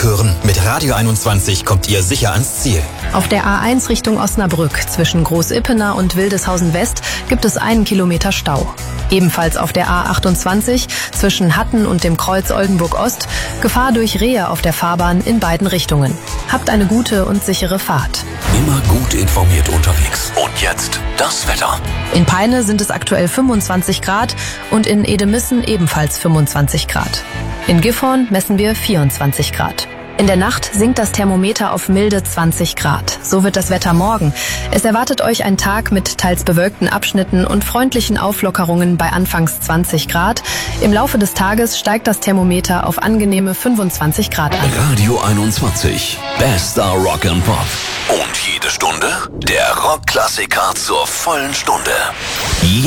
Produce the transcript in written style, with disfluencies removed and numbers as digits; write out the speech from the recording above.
hören, mit Radio 21 kommt ihr sicher ans Ziel. Auf der A1 Richtung Osnabrück zwischen Großippener und Wildeshausen West gibt es 1 Kilometer Stau. Ebenfalls auf der A28 zwischen Hatten und dem Kreuz Oldenburg Ost Gefahr durch Rehe auf der Fahrbahn in beiden Richtungen. Habt eine gute und sichere Fahrt. Immer gut informiert unterwegs. Und jetzt das Wetter. In Peine sind es aktuell 25 Grad und in Edemissen ebenfalls 25 Grad. In Gifhorn messen wir 24 Grad. In der Nacht sinkt das Thermometer auf milde 20 Grad. So wird das Wetter morgen. Es erwartet euch ein Tag mit teils bewölkten Abschnitten und freundlichen Auflockerungen bei anfangs 20 Grad. Im Laufe des Tages steigt das Thermometer auf angenehme 25 Grad an. Radio 21. Bester Rock and Pop. Und jede Stunde der Rockklassiker zur vollen Stunde.